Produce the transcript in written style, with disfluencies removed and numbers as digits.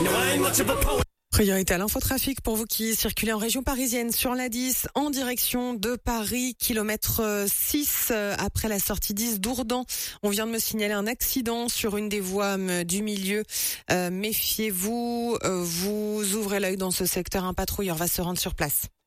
Priorité à l'infotrafic pour vous qui circulez en région parisienne sur la 10 en direction de Paris, kilomètre 6 après la sortie 10 d'Ourdan. On vient de me signaler un accident sur une des voies du milieu. Méfiez-vous, vous ouvrez l'œil dans ce secteur, un patrouilleur va se rendre sur place.